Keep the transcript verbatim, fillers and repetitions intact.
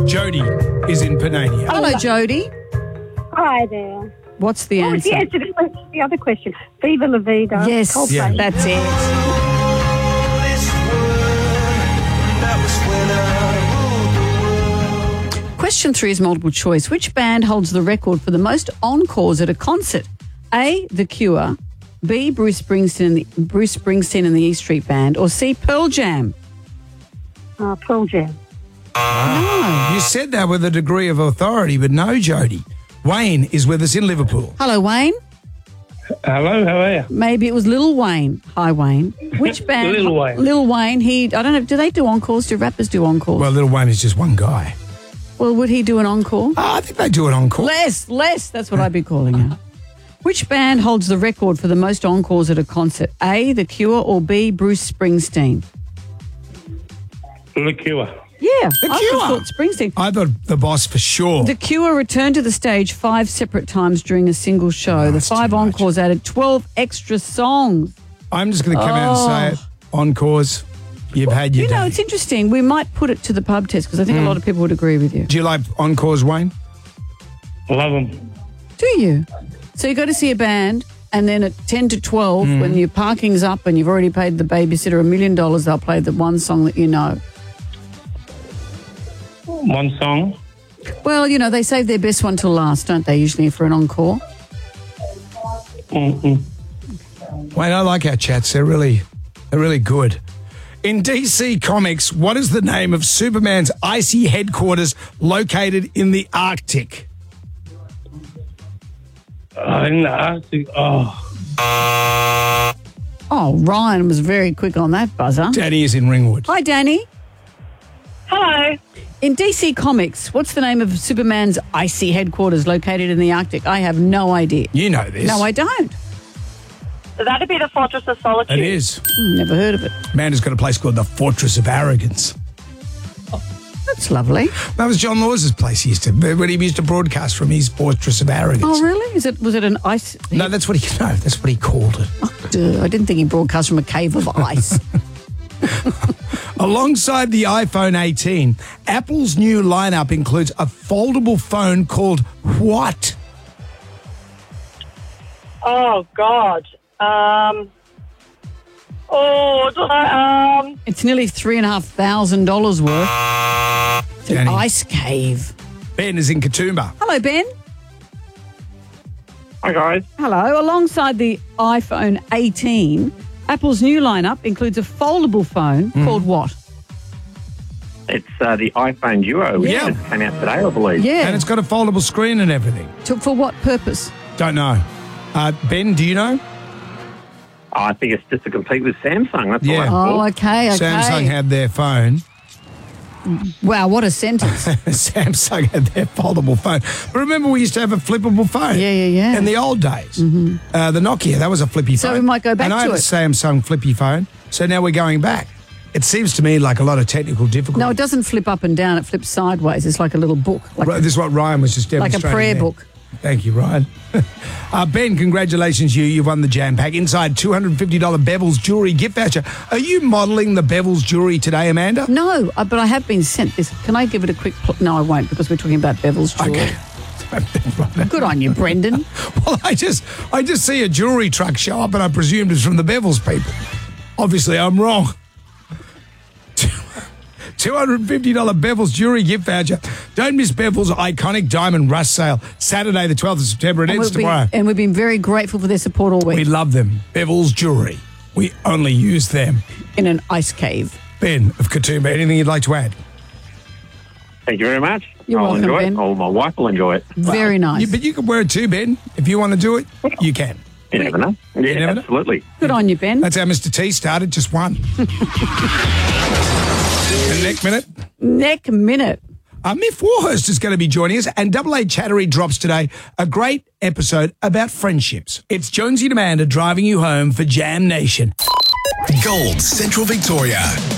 Jody is in Panania. Hello, Jody. Hi there. What's the Oh, answer? the answer to the, the other question. Viva la vida. Yes, Coldplay. Yeah. that's it. Question three is multiple choice. Which band holds the record for the most encores at a concert? A, The Cure, B, Bruce Springsteen and the, Bruce Springsteen and the E Street Band, or C, Pearl Jam? Uh, Pearl Jam. You said that with a degree of authority, but no, Jody. Wayne is with us in Liverpool. Hello, Wayne. Hello, how are you? Maybe it was Lil Wayne. Hi, Wayne. Which band? Lil Wayne. Lil Wayne. He, I don't know, do they do encores? Do rappers do encores? Well, Little Wayne is just one guy. Well, would he do an encore? Oh, I think they do it encore. Less, less. That's what I'd be calling it. Which band holds the record for the most encores at a concert? A, The Cure, or B, Bruce Springsteen? The Cure. Yeah, The I Cure. thought Springsteen. I thought the boss for sure. The Cure returned to the stage five separate times during a single show. Oh, the that's five too much. encores added twelve extra songs. I'm just going to come out and say it. Encores, you've had your You know, day. it's interesting. We might put it to the pub test because I think a lot of people would agree with you. Do you like encores, Wayne? Love them. Do you? So you go to see a band, and then at ten to twelve, Hmm. when your parking's up and you've already paid the babysitter a million dollars, they'll play the one song that you know. One song. Well, you know, they save their best one till last, don't they, usually, for an encore? Mm-mm. Wayne, I like our chats. They're really, they're really good. In D C Comics, what is the name of Superman's icy headquarters located in the Arctic? Uh, in the Arctic. Oh, Oh, Ryan was very quick on that buzzer. Danny is in Ringwood. Hi, Danny. Hello. In D C Comics, what's the name of Superman's icy headquarters located in the Arctic? I have no idea. You know this. No, I don't. That'd be the Fortress of Solitude. It is. Never heard of it. Amanda's got a place called the Fortress of Arrogance. That's lovely. That was John Laws's place he used to, when he used to broadcast from his Fortress of Arrogance. Oh, really? Is it? Was it an ice? No, that's what he, no, that's what he called it. Oh, duh, I didn't think he broadcast from a cave of ice. Alongside the iPhone eighteen, Apple's new lineup includes a foldable phone called what? Oh, God. Um. Oh, I don't know. Um. It's nearly three and a half thousand dollars worth. It's an Danny. ice cave. Ben is in Katoomba. Hello, Ben. hi guys. Hello. Alongside the iPhone eighteen, Apple's new lineup includes a foldable phone Hmm. called what? It's uh, the iPhone Duo, which Yeah. just came out today, I believe. Yeah. And it's got a foldable screen and everything. Took for what purpose? Don't know. Uh, Ben, do you know? I think it's just to compete with Samsung. That's Yeah. all I Oh, thought. okay, okay. Samsung had their phone. Wow, what a sentence. Samsung had their foldable phone. But remember, we used to have a flippable phone. Yeah, yeah, yeah. In the old days. Mm-hmm. Uh, the Nokia, that was a flippy So phone. we might go back and I to had it. a Samsung flippy phone. So now we're going back. It seems to me like a lot of technical difficulty. No, it doesn't flip up and down. It flips sideways. It's like a little book. Like, Right, this is what Ryan was just like a demonstrating. prayer there. book. Thank you, Ryan. uh, Ben, congratulations, you. You've won the Jam Pack. Inside two hundred fifty dollars Bevel's jewellery gift voucher. Are you modelling the Bevel's jewellery today, Amanda? No, uh, but I have been sent this. Can I give it a quick... Pl- no, I won't, because we're talking about Bevel's jewellery. Okay. Good on you, Brendan. Well, I just I just see a jewellery truck show up and I presumed it's from the Bevel's people. Obviously, I'm wrong. two hundred fifty dollars Bevel's jewellery gift voucher. Don't miss Bevel's iconic diamond rush sale, Saturday the twelfth of September. It And ends we've, been, tomorrow. and we've been very grateful for their support all We week love them. Bevel's jewellery. We only use them. in an ice cave. Ben of Katoomba, anything you'd like to add? Thank you very much. You're I'll welcome, enjoy Ben. it. Oh, my wife will enjoy it. Very nice. You, but you can wear it too, Ben. If you want to do it, you can. You never know. Yeah, never know. absolutely. Good on you, Ben. That's how Mister T started, just one. And next minute, Neck minute. uh, Miff Warhurst is going to be joining us, and Double A Chattery drops today a great episode about friendships. It's Jonesy and Amanda driving you home for Jam Nation. Gold Central Victoria.